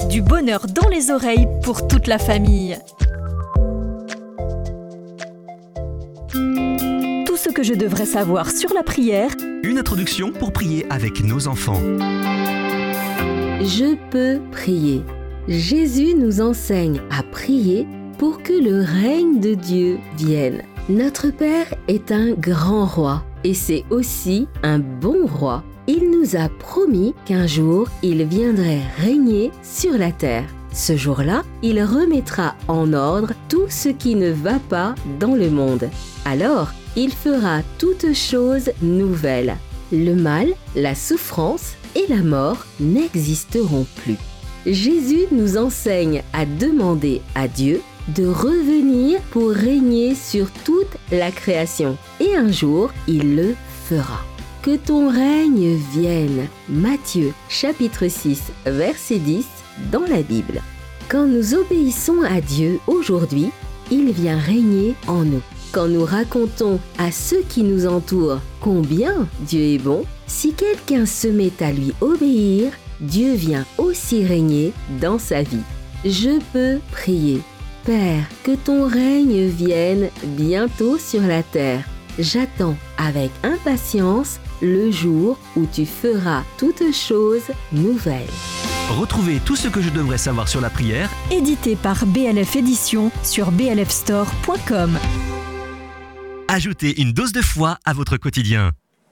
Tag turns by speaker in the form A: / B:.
A: Du bonheur dans les oreilles pour toute la famille. Tout ce que je devrais savoir sur la prière.
B: Une introduction pour prier avec nos enfants.
C: Je peux prier. Jésus nous enseigne à prier pour que le règne de Dieu vienne. Notre Père est un grand roi et c'est aussi un bon roi. Il nous a promis qu'un jour, il viendrait régner sur la terre. Ce jour-là, il remettra en ordre tout ce qui ne va pas dans le monde. Alors, il fera toutes choses nouvelles. Le mal, la souffrance et la mort n'existeront plus. Jésus nous enseigne à demander à Dieu de revenir pour régner sur toute la création. Et un jour, il le fera. Que ton règne vienne. Matthieu, chapitre 6, verset 10, dans la Bible. Quand nous obéissons à Dieu aujourd'hui, il vient régner en nous. Quand nous racontons à ceux qui nous entourent combien Dieu est bon, si quelqu'un se met à lui obéir, Dieu vient aussi régner dans sa vie. Je peux prier. Père, que ton règne vienne bientôt sur la terre. J'attends avec impatience le jour où tu feras toutes choses nouvelles.
B: Retrouvez tout ce que je devrais savoir sur la prière.
A: Édité par BLF Éditions sur blfstore.com.
B: Ajoutez une dose de foi à votre quotidien.